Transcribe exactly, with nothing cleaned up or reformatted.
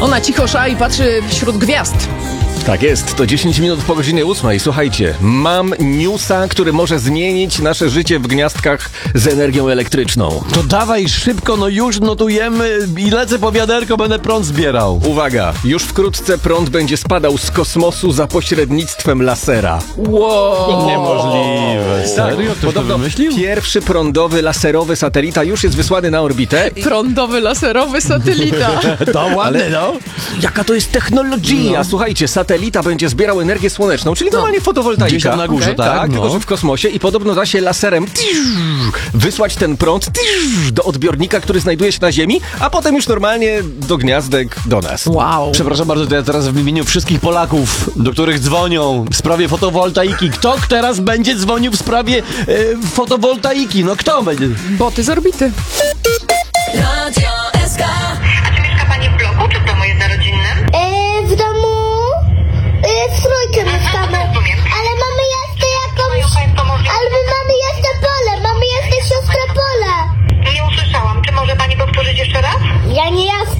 Ona cicho sza i patrzy wśród gwiazd. Tak jest, to dziesięć minut po godzinie ósmej. Słuchajcie, mam newsa, który może zmienić nasze życie w gniazdkach z energią elektryczną. To dawaj szybko, no już notujemy i lecę po wiaderko, będę prąd zbierał. Uwaga, już wkrótce prąd będzie spadał z kosmosu za pośrednictwem lasera. Wow. Niemożliwe. Serio? Ktoś to Podobno wymyślił? pierwszy prądowy, laserowy satelita już jest wysłany na orbitę. Prądowy, laserowy satelita. To ładne, no. Jaka to jest technologia? No. Słuchajcie, satelita będzie zbierał energię słoneczną, czyli normalnie fotowoltaika. Gdzieś tam na górze, Okay. tak, Tak, no. tylko że w kosmosie i podobno da się laserem wysłać ten prąd do odbiornika, który znajduje się na Ziemi, a potem już normalnie do gniazdek do nas. Wow. Przepraszam bardzo, to ja teraz w imieniu wszystkich Polaków, do których dzwonią w sprawie fotowoltaiki. Kto teraz będzie dzwonił w sprawie e, fotowoltaiki? No kto będzie? Boty z orbity. Radio